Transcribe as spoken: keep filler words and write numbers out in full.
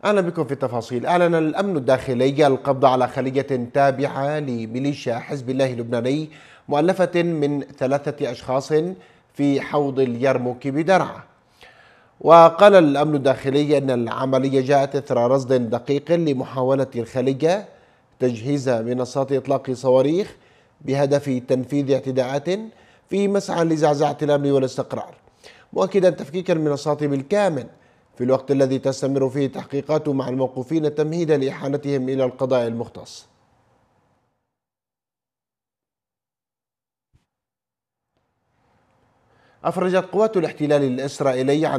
أهلا بكم في التفاصيل. أعلن الأمن الداخلي القبض على خلية تابعة لميليشيا حزب الله اللبناني مؤلفة من ثلاثة أشخاص في حوض اليرموك بدرعا. وقال الأمن الداخلي أن العملية جاءت إثر رصد دقيق لمحاولة الخلية تجهيز منصات إطلاق صواريخ بهدف تنفيذ اعتداءات في مسعى لزعزعة الأمن والاستقرار، مؤكدا تفكيك المنصات بالكامل في الوقت الذي تستمر فيه التحقيقات مع الموقوفين تمهيدا لإحالتهم إلى القضاء المختص. أفرجت قوات الاحتلال الإسرائيلي عن